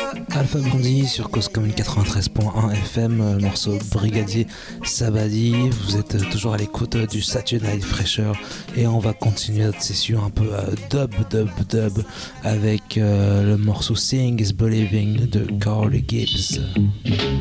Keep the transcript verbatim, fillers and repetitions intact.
Alpha Blondie sur Cause Commune quatre-vingt-treize point un F M, morceau Brigadier Sabadi. Vous êtes toujours à l'écoute du Saturday Night Fresher et on va continuer notre session un peu dub, dub, dub avec euh, le morceau Seeing is Believing de Carl Gibbs.